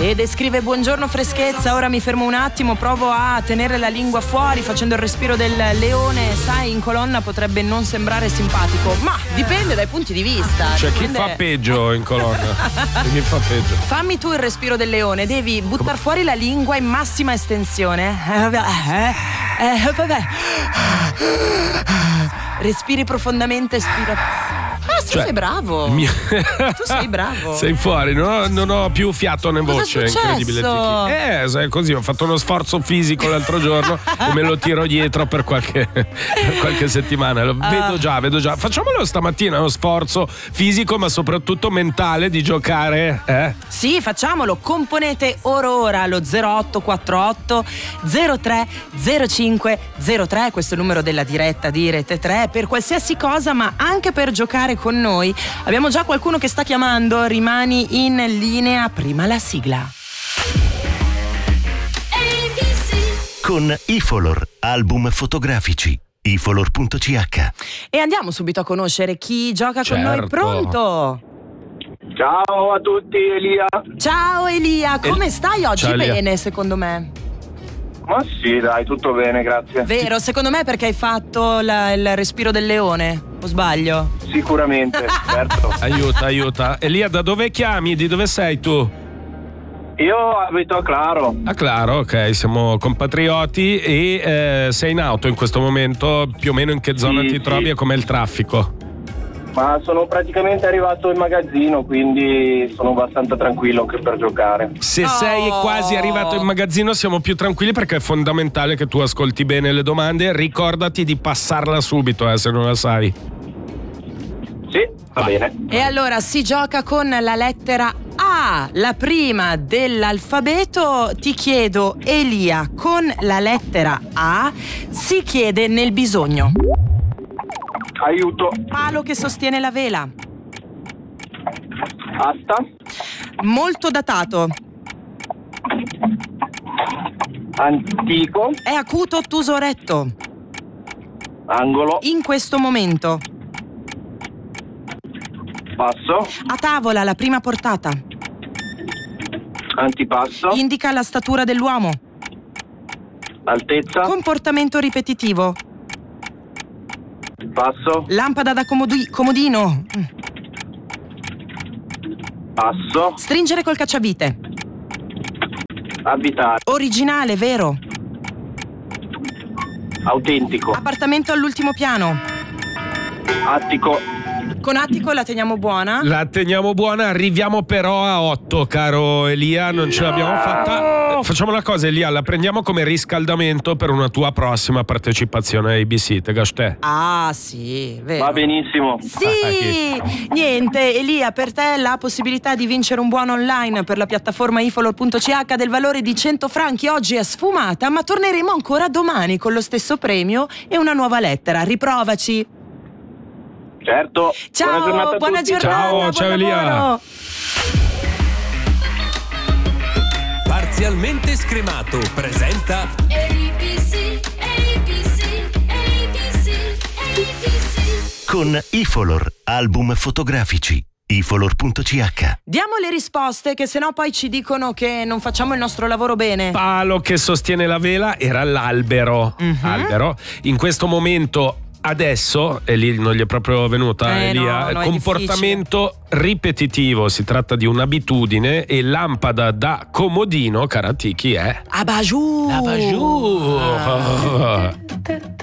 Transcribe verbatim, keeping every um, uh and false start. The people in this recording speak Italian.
Ed scrive: buongiorno freschezza, ora mi fermo un attimo, provo a tenere la lingua fuori facendo il respiro del leone. Sai, in colonna potrebbe non sembrare simpatico, ma dipende dai punti di vista. Cioè dipende... chi fa peggio in colonna? Chi fa peggio? Fammi tu il respiro del leone, devi buttare fuori la lingua in massima estensione. Eh, eh, vabbè. Respiri profondamente, spira. Ah, sì, cioè, sei bravo. Mia... Tu sei bravo. Sei fuori, non ho, non ho più fiato né voce. Cosa è È incredibile. successo? Eh, sai, così ho fatto uno sforzo fisico l'altro giorno e me lo tiro dietro per qualche, per qualche settimana. Lo vedo Ah. già, vedo già. Facciamolo stamattina, uno sforzo fisico, ma soprattutto mentale di giocare. Eh? Sì, facciamolo. Componete ora ora allo zero otto quattro otto zero tre zero cinque zero tre, questo è il numero della diretta di Rete tre, per qualsiasi cosa, ma anche per giocare con noi. Abbiamo già qualcuno che sta chiamando, rimani in linea, prima la sigla. Con Ifolor, album fotografici. Ifolor punto c h. E andiamo subito a conoscere chi gioca con noi. Certo. Pronto? Ciao a tutti, Elia. Ciao Elia, come El- stai oggi? Ciao, Elia. Bene, secondo me. Ma sì, dai, tutto bene, grazie. Vero, secondo me perché hai fatto la- il respiro del leone, o sbaglio? Sicuramente, certo. Aiuta, aiuta. Elia, da dove chiami? Di dove sei tu? Io abito a Claro. Ah, Claro, ok, siamo compatrioti e eh, sei in auto in questo momento. Più o meno in che zona Sì, ti sì. trovi e com'è il traffico? Ma sono praticamente arrivato in magazzino, quindi sono abbastanza tranquillo anche per giocare. Se Oh. sei quasi arrivato in magazzino siamo più tranquilli, perché è fondamentale che tu ascolti bene le domande. Ricordati di passarla subito, eh, se non la sai. Sì, va Vai. bene. E allora si gioca con la lettera A, la prima dell'alfabeto. Ti chiedo, Elia, con la lettera A si chiede nel bisogno. Aiuto. Palo che sostiene la vela. Asta. Molto datato. Antico. È acuto, ottuso, retto. Angolo. In questo momento. Passo. A tavola, la prima portata. Antipasto. Indica la statura dell'uomo. Altezza. Comportamento ripetitivo. Passo. Lampada da comodi- comodino. Passo. Stringere col cacciavite. Abitare. Originale, vero. Autentico. Appartamento all'ultimo piano. Attico. Con attico la teniamo buona. La teniamo buona, arriviamo però a otto, caro Elia, non ce l'abbiamo fatta. Facciamo una cosa, Elia, la prendiamo come riscaldamento per una tua prossima partecipazione a A B C, te gastè? Ah, sì, vero. Va benissimo. Sì, niente, Elia, per te la possibilità di vincere un buono online per la piattaforma ifolor punto c h del valore di cento franchi oggi è sfumata, ma torneremo ancora domani con lo stesso premio e una nuova lettera. Riprovaci. Certo. Ciao, buona giornata a buona tutti. giornata, Ciao, buon ciao, Elia. lavoro. Parzialmente scremato presenta A B C, A B C, A B C, A B C. Con Ifolor, album fotografici. Ifolor punto c h. Diamo le risposte, che sennò poi ci dicono che non facciamo il nostro lavoro bene. Palo che sostiene la vela era l'albero. Mhm. Albero. In questo momento, adesso, e lì non gli è proprio venuta, Eh, Elia, no, no, è comportamento ripetitivo, si tratta di un'abitudine, e lampada da comodino, cara Tiki, è Abajur. Abajur.